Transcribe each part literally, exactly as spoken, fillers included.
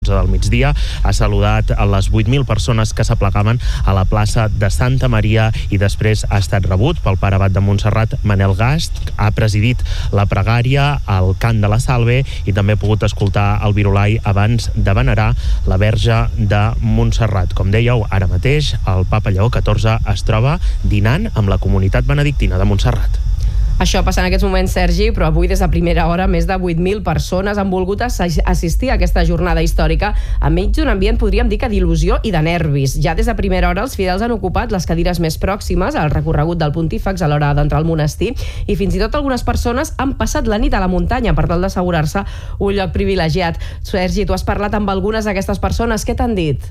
onze del migdia. Ha saludat a les vuit mil persones que s'aplegaven a la plaça de Santa Maria i després ha estat rebut pel pare abat de Montserrat, Manel Gast. Ha presidit la pregària al cant de la Salve i també ha pogut escoltar el virolai abans de venerar la Verge de Montserrat. Com dèieu, ara mateix el papa Lleó catorze es troba dinant amb la comunitat benedictina de Montserrat. Això passa en aquests moments, Sergi, però avui des de primera hora més de vuit mil persones han volgut assistir a aquesta jornada històrica enmig d'un ambient, podríem dir que d'il·lusió i de nervis. Ja des de primera hora els fidels han ocupat les cadires més pròximes al recorregut del pontífex a l'hora d'entrar al monestir i fins i tot algunes persones han passat la nit a la muntanya per tal d'assegurar-se un lloc privilegiat. Sergi, tu has parlat amb algunes d'aquestes persones, què t'han dit?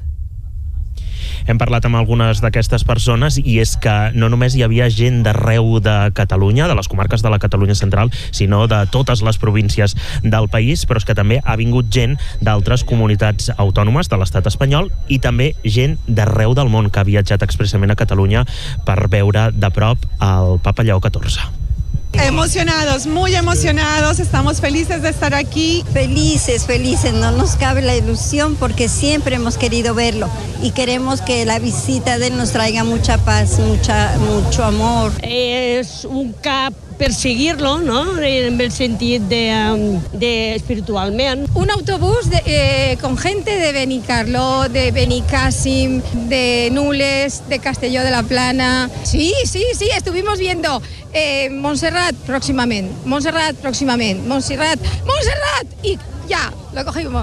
Hem parlat amb algunes d'aquestes persones i és que no només hi havia gent d'arreu de Catalunya, de les comarques de la Catalunya central, sinó de totes les províncies del país, però és que també ha vingut gent d'altres comunitats autònomes de l'estat espanyol i també gent d'arreu del món que ha viatjat expressament a Catalunya per veure de prop el papa Lleó catorze. Emocionados, muy emocionados, estamos felices de estar aquí. Felices, felices, no nos cabe la ilusión porque siempre hemos querido verlo y queremos que la visita de él nos traiga mucha paz, mucha, mucho amor. Es un cap per seguir-lo, no? En el sentit de, de espiritualment. Un autobús de, eh, con gente de Benicarló, de Benicàssim, de Nules, de Castelló de la Plana. Sí, sí, sí, estuvimos viendo eh, Montserrat próximamente, Montserrat próximamente, Montserrat, Montserrat, y ya, lo cogimos.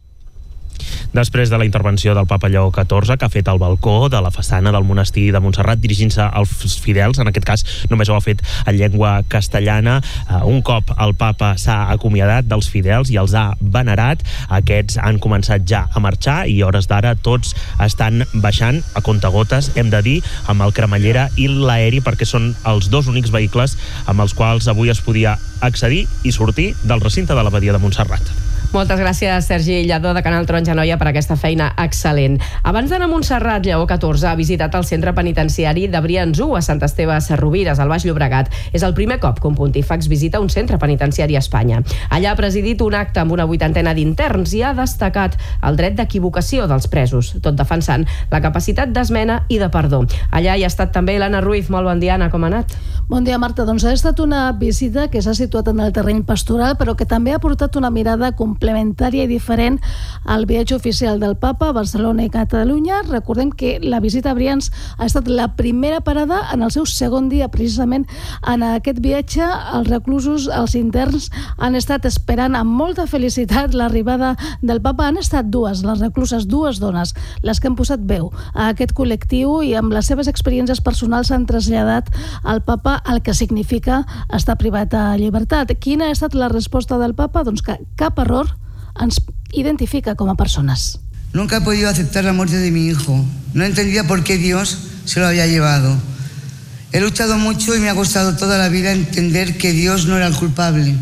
Després de la intervenció del papa Lleó catorze, que ha fet al balcó de la façana del monestir de Montserrat dirigint-se als fidels, en aquest cas només ho ha fet en llengua castellana. Un cop el papa s'ha acomiadat dels fidels i els ha venerat, aquests han començat ja a marxar i a hores d'ara tots estan baixant a contagotes, hem de dir, amb el cremallera i l'aeri, perquè són els dos únics vehicles amb els quals avui es podia accedir i sortir del recinte de l'abadia de Montserrat. Moltes gràcies, Sergi Lladó, de Canal Taronja Noia, per aquesta feina excel·lent. Abans d'anar a Montserrat, Lleó catorze ha visitat el centre penitenciari de Brians-u a Sant Esteve Sesrovires, al Baix Llobregat. És el primer cop que un pontífex visita un centre penitenciari a Espanya. Allà ha presidit un acte amb una vuitantena d'interns i ha destacat el dret d'equivocació dels presos, tot defensant la capacitat d'esmena i de perdó. Allà hi ha estat també l'Anna Ruiz. Molt bon dia, Anna, com ha anat? Bon dia, Marta. Doncs ha estat una visita que s'ha situat en el terreny pastoral, però que també ha portat una mirada complementària i diferent al viatge oficial del Papa a Barcelona i Catalunya. Recordem que la visita a Brians ha estat la primera parada en el seu segon dia. Precisament en aquest viatge els reclusos, els interns, han estat esperant amb molta felicitat l'arribada del Papa. Han estat dues, les recluses, dues dones, les que han posat veu a aquest col·lectiu i amb les seves experiències personals han traslladat al Papa el que significa estar privat de llibertat. Quina ha estat la resposta del Papa? Doncs que cap error ens identifica como personas. Nunca he podido aceptar la muerte de mi hijo. No entendía por qué Dios se lo había llevado. He luchado mucho y me ha costado toda la vida entender que Dios no era el culpable.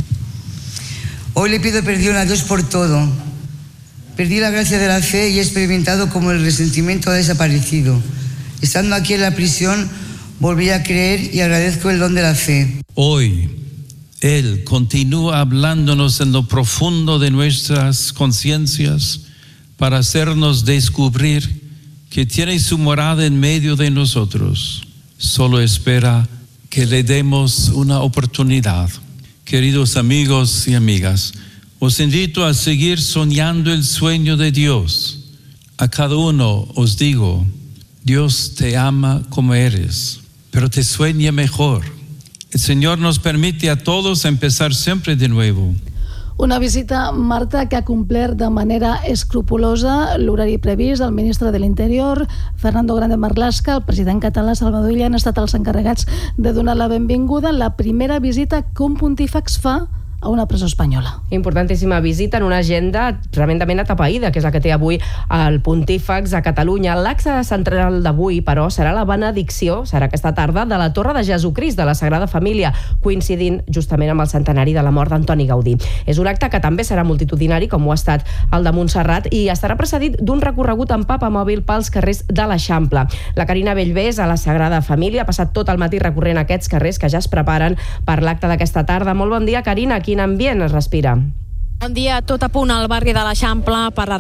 Hoy le pido perdón a Dios por todo. Perdí la gracia de la fe y he experimentado como el resentimiento ha desaparecido. Estando aquí en la prisión, volví a creer y agradezco el don de la fe. Hoy Él continúa hablándonos en lo profundo de nuestras conciencias para hacernos descubrir que tiene su morada en medio de nosotros. Solo espera que le demos una oportunidad. Queridos amigos y amigas, os invito a seguir soñando el sueño de Dios. A cada uno os digo, Dios te ama como eres, pero te sueña mejor. El Señor nos permite a todos empezar siempre de nuevo. Una visita, Marta, que ha complert de manera escrupulosa l'horari previst. El ministre de l'Interior, Fernando Grande Marlaska, el president català Salvador Illa han estat els encarregats de donar la benvinguda. La primera visita que un pontífex fa a una presó espanyola. Importantíssima visita en una agenda tremendament atapeïda, que és la que té avui el pontífex a Catalunya. L'acte central d'avui, però, serà la benedicció, serà aquesta tarda, de la Torre de Jesucrist de la Sagrada Família, coincidint justament amb el centenari de la mort d'Antoni Gaudí. És un acte que també serà multitudinari, com ho ha estat el de Montserrat, i estarà precedit d'un recorregut en papa mòbil pels carrers de l'Eixample. La Carina Bellvés, a la Sagrada Família, ha passat tot el matí recorrent aquests carrers que ja es preparen per l'acte d'aquesta tarda. Molt bon dia, Carina. Quin ambient es respira? Bon dia, tot a punt al barri de l'Eixample per